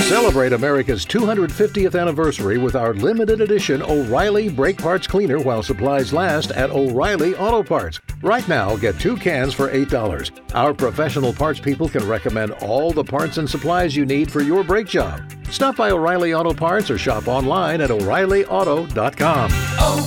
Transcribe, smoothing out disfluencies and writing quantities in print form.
Celebrate America's 250th anniversary with our limited edition O'Reilly Brake Parts Cleaner while supplies last at O'Reilly Auto Parts. Right now, get 2 cans for $8. Our professional parts people can recommend all the parts and supplies you need for your brake job. Stop by O'Reilly Auto Parts or shop online at O'ReillyAuto.com.